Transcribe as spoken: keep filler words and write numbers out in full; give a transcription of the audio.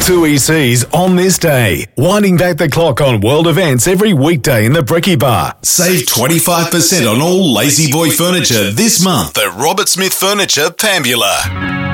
Two E Cs on this day. Winding back the clock on world events every weekday in the Brekkie Bar. Save twenty-five percent on all Lazy Boy furniture this month at Robert Smith Furniture, Pambula.